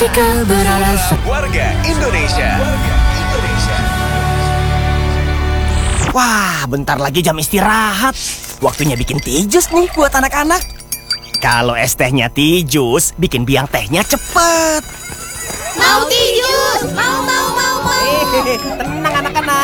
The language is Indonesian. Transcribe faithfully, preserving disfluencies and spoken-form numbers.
Mustika beralasan. Warga Indonesia. Wah, bentar lagi jam istirahat. Waktunya bikin tea jus nih buat anak-anak. Kalau es tehnya tea jus, bikin biang tehnya cepet. Mau tea jus, mau mau mau mau. Tenang anak-anak.